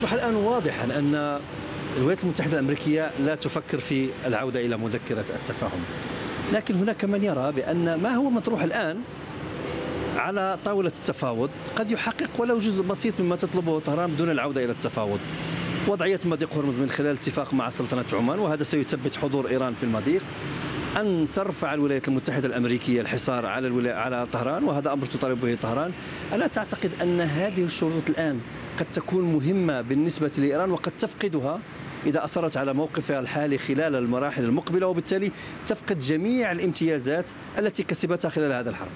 أصبح الآن واضحا أن الولايات المتحدة الأمريكية لا تفكر في العودة إلى مذكرة التفاهم، لكن هناك من يرى بأن ما هو مطروح الآن على طاولة التفاوض قد يحقق ولو جزء بسيط مما تطلبه طهران دون العودة إلى التفاوض. وضعية مضيق هرمز من خلال اتفاق مع سلطنة عمان، وهذا سيثبت حضور إيران في المضيق. أن ترفع الولايات المتحدة الأمريكية الحصار على طهران، وهذا أمر تطالب به طهران. ألا تعتقد أن هذه الشروط الآن قد تكون مهمة بالنسبة لإيران وقد تفقدها إذا أصرت على موقفها الحالي خلال المراحل المقبلة، وبالتالي تفقد جميع الامتيازات التي كسبتها خلال هذا الحرب؟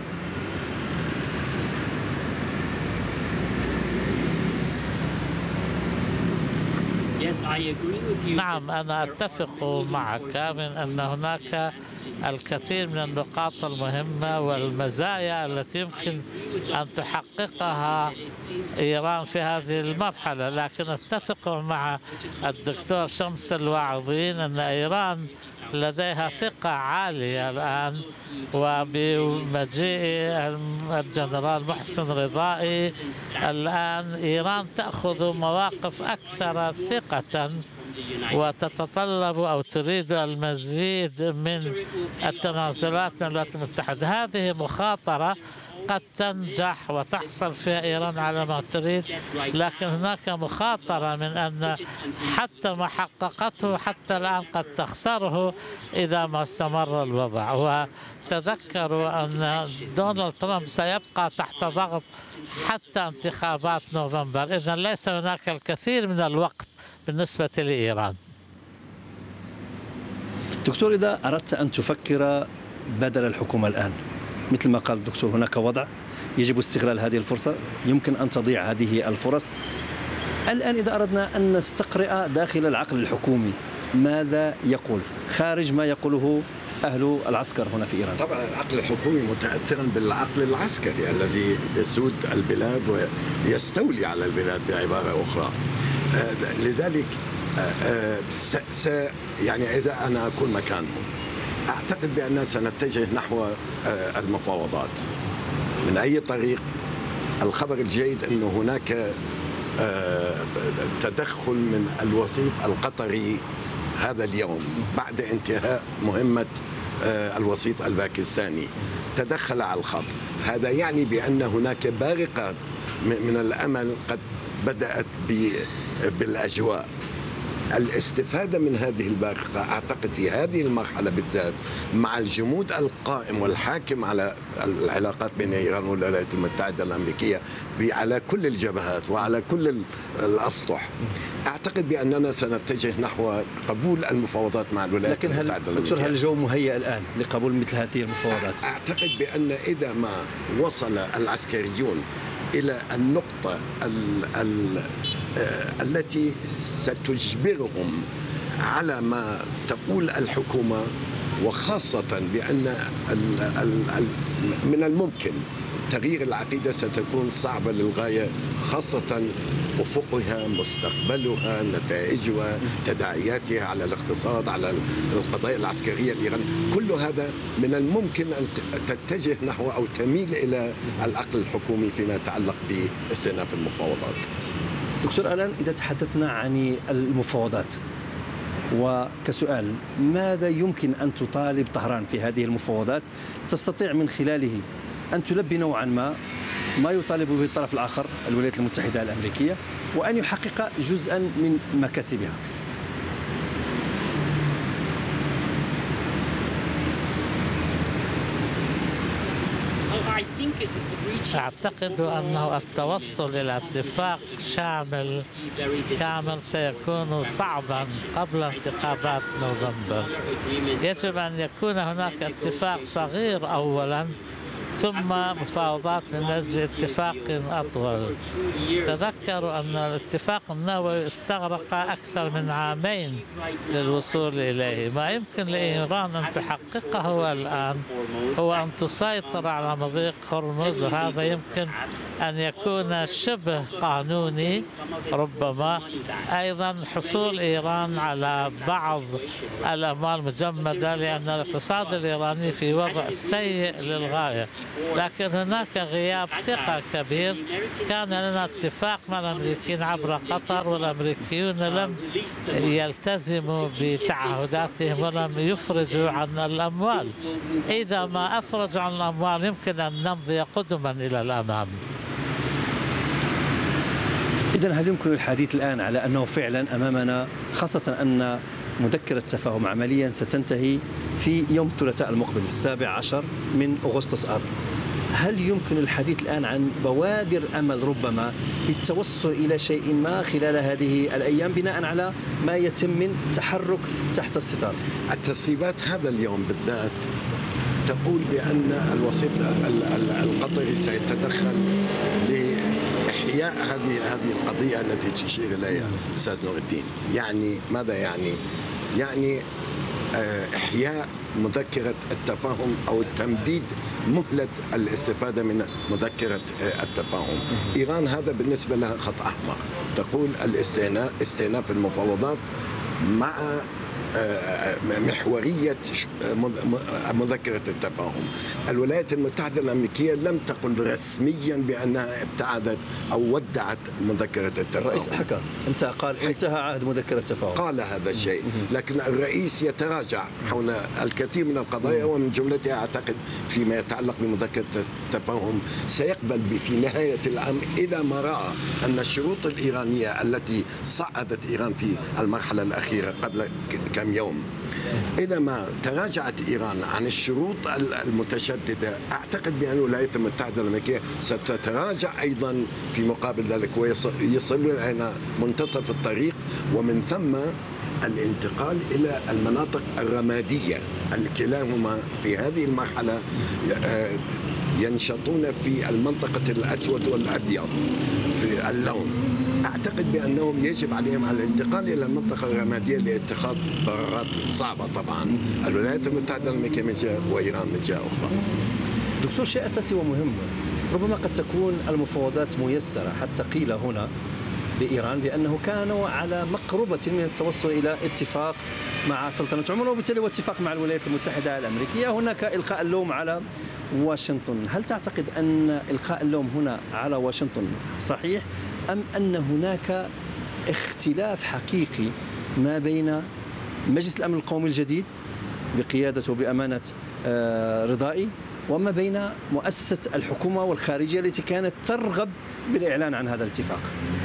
نعم، أنا أتفق معك من أن هناك الكثير من النقاط المهمة والمزايا التي يمكن أن تحققها إيران في هذه المرحلة، لكن أتفق مع الدكتور شمس الواعظين أن إيران لديها ثقة عالية الآن، وبمجيء الجنرال محسن رضائي الآن إيران تأخذ مواقف أكثر ثقة وتتطلب أو تريد المزيد من التنازلات من الولايات المتحدة. هذه مخاطرة قد تنجح وتحصل فيها إيران على ما تريد، لكن هناك مخاطرة من أن حتى ما حققته حتى الآن قد تخسره إذا ما استمر الوضع. وتذكروا أن دونالد ترامب سيبقى تحت ضغط حتى انتخابات نوفمبر، إذن ليس هناك الكثير من الوقت بالنسبة لإيران. دكتور، إذا أردت أن تفكر بدل الحكومة الآن، مثل ما قال الدكتور هناك وضع يجب استغلال هذه الفرصة، يمكن أن تضيع هذه الفرص. الآن إذا أردنا أن نستقرئ داخل العقل الحكومي ماذا يقول خارج ما يقوله أهل العسكر هنا في إيران؟ طبعا العقل الحكومي متأثرا بالعقل العسكري الذي يسود البلاد ويستولي على البلاد بعبارة أخرى. لذلك يعني إذا أنا أكون مكانهم أعتقد بأننا سنتجه نحو المفاوضات من أي طريق. الخبر الجيد أنه هناك تدخل من الوسيط القطري هذا اليوم بعد انتهاء مهمة الوسيط الباكستاني، تدخل على الخط. هذا يعني بأن هناك بارقة من الأمل قد بدأت بالأجواء. الاستفادة من هذه البارقة أعتقد في هذه المرحلة بالذات مع الجمود القائم والحاكم على العلاقات بين إيران والولايات المتحدة الأمريكية على كل الجبهات وعلى كل الأسطح، أعتقد بأننا سنتجه نحو قبول المفاوضات مع الولايات المتحدة الأمريكية. لكن هل الجو مهيئ الآن لقبول مثل هذه المفاوضات؟ أعتقد بأن إذا ما وصل العسكريون إلى النقطة التي ستجبرهم على ما تقول الحكومة، وخاصة بأن من الممكن تغيير العقيدة ستكون صعبة للغاية، خاصة أفقها، مستقبلها، نتائجها، تداعياتها على الاقتصاد، على القضايا العسكرية الإيرانية. كل هذا من الممكن أن تتجه نحو أو تميل إلى العقل الحكومي فيما يتعلق باستئناف المفاوضات. دكتور، الآن إذا تحدثنا عن المفاوضات وكسؤال، ماذا يمكن أن تطالب طهران في هذه المفاوضات تستطيع من خلاله أن تلبي نوعا ما يطالب به الطرف الآخر الولايات المتحدة الأمريكية وأن يحقق جزءا من مكاسبها؟ أعتقد أنه التوصل إلى اتفاق كامل سيكون صعبا قبل انتخابات نوفمبر. يجب أن يكون هناك اتفاق صغير أولا، ثم مفاوضات من أجل اتفاق أطول. تذكروا أن الاتفاق النووي استغرق أكثر من عامين للوصول إليه. ما يمكن لإيران أن تحققه الآن هو أن تسيطر على مضيق هرمز، وهذا يمكن أن يكون شبه قانوني ربما. أيضا حصول إيران على بعض الأموال المجمدة، لأن الاقتصاد الإيراني في وضع سيء للغاية. لكن هناك غياب ثقة كبير. كان لنا اتفاق مع الأمريكيين عبر قطر، والأمريكيون لم يلتزموا بتعهداتهم ولم يفرجوا عن الأموال. إذا ما أفرجوا عن الأموال يمكن أن نمضي قدما إلى الأمام. إذن هل يمكن الحديث الآن على أنه فعلا أمامنا، خاصة أن مذكرة التفاهم عمليا ستنتهي في يوم الثلاثاء المقبل 17 من أغسطس آب، هل يمكن الحديث الآن عن بوادر أمل ربما للتوصل إلى شيء ما خلال هذه الأيام بناء على ما يتم من تحرك تحت الستار؟ التسريبات هذا اليوم بالذات تقول بأن الوسيط القطري سيتدخل لإحياء هذه القضية التي تشير إليها أستاذ نور الدين. يعني ماذا يعني؟ يعني إحياء مذكرة التفاهم أو تمديد مهلة الاستفادة من مذكرة التفاهم. إيران هذا بالنسبة لها خط أحمر، تقول استئناف المفاوضات مع محورية مذكرة التفاهم. الولايات المتحدة الأمريكية لم تقل رسميا بأنها ابتعدت أو ودعت مذكرة التفاهم. الرئيس حكى قال انتهى عهد مذكرة التفاهم، قال هذا الشيء، لكن الرئيس يتراجع حول الكثير من القضايا، ومن جملتها أعتقد فيما يتعلق بمذكرة التفاهم سيقبل في نهاية العام إذا ما رأى أن الشروط الإيرانية التي صعدت إيران في المرحلة الأخيرة قبل كم يوم، إذا ما تراجعت إيران عن الشروط المتشددة، أعتقد بأن الولايات المتحدة الأمريكية ستتراجع أيضا في مقابل ذلك ويصلون إلى منتصف الطريق، ومن ثم الانتقال إلى المناطق الرمادية. كلاهما في هذه المرحلة ينشطون في المنطقة الأسود والأبيض في اللون. أعتقد بأنهم يجب عليهم الانتقال إلى المنطقة الرمادية لاتخاذ قرارات صعبة. طبعا الولايات المتحدة الأمريكية من جهة وإيران من جهة أخرى. دكتور، شيء أساسي ومهم، ربما قد تكون المفاوضات ميسرة، حتى قيل هنا بإيران بأنه كانوا على مقربة من التوصل إلى اتفاق مع سلطنة عمان، وبالتالي اتفاق مع الولايات المتحدة الأمريكية. هناك إلقاء اللوم على واشنطن. هل تعتقد أن إلقاء اللوم هنا على واشنطن صحيح، أم أن هناك اختلاف حقيقي ما بين مجلس الأمن القومي الجديد بقيادته بأمانة رضائي وما بين مؤسسة الحكومة والخارجية التي كانت ترغب بالإعلان عن هذا الاتفاق؟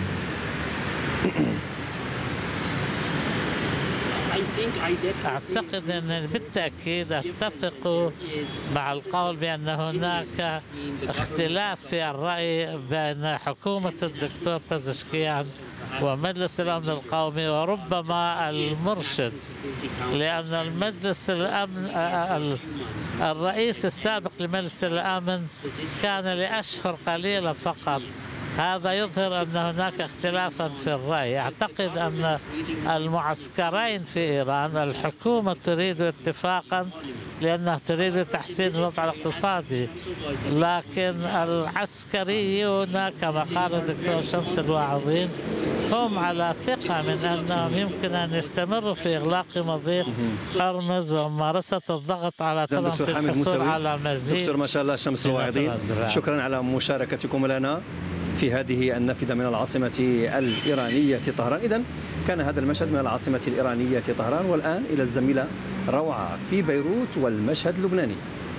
أعتقد أن بالتأكيد أتفق مع القول بأن هناك اختلاف في الرأي بين حكومة الدكتور بزشكيان ومجلس الأمن القومي، وربما المرشد، لأن المجلس الأمن الرئيس السابق لمجلس الأمن كان لأشهر قليلة فقط. هذا يظهر أن هناك اختلافا في الرأي. أعتقد أن المعسكرين في إيران، الحكومة تريد اتفاقا لأنها تريد تحسين الوضع الاقتصادي، لكن العسكريون كما قال الدكتور شمس الواعظين هم على ثقة من أنهم يمكن أن يستمروا في إغلاق مضيق هرمز وممارسة الضغط على طرف الحصول على مزيد. دكتور ما شاء الله شمس الواعظين، شكرا على مشاركتكم لنا في هذه النافذة من العاصمة الإيرانية طهران. إذن كان هذا المشهد من العاصمة الإيرانية طهران، والآن إلى الزميلة روعة في بيروت والمشهد اللبناني.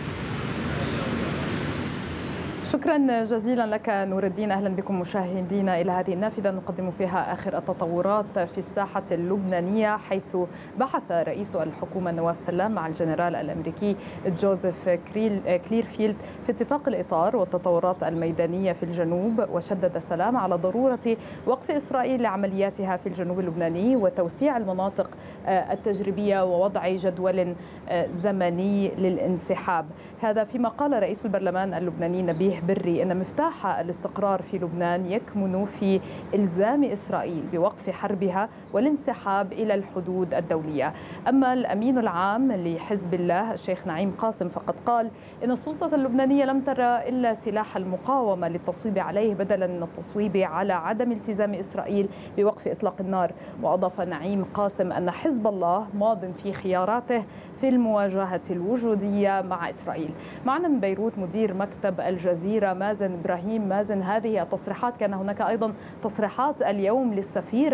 شكرا جزيلا لك نور الدين. أهلا بكم مشاهدينا إلى هذه النافذة نقدم فيها آخر التطورات في الساحة اللبنانية، حيث بحث رئيس الحكومة نواف سلام مع الجنرال الأمريكي جوزيف كليرفيلد في اتفاق الإطار والتطورات الميدانية في الجنوب، وشدد سلام على ضرورة وقف إسرائيل لعملياتها في الجنوب اللبناني وتوسيع المناطق التجريبية ووضع جدول زمني للانسحاب. هذا فيما قال رئيس البرلمان اللبناني نبيه بري البري أن مفتاح الاستقرار في لبنان يكمن في إلزام إسرائيل بوقف حربها والانسحاب إلى الحدود الدولية. أما الأمين العام لحزب الله الشيخ نعيم قاسم فقد قال إن السلطة اللبنانية لم ترى إلا سلاح المقاومة للتصويب عليه بدلا من التصويب على عدم التزام إسرائيل بوقف إطلاق النار. وأضاف نعيم قاسم أن حزب الله ماض في خياراته في المواجهة الوجودية مع إسرائيل. معنا من بيروت مدير مكتب الجزيرة مازن إبراهيم. مازن، هذه التصريحات، كان هناك أيضا تصريحات اليوم للسفير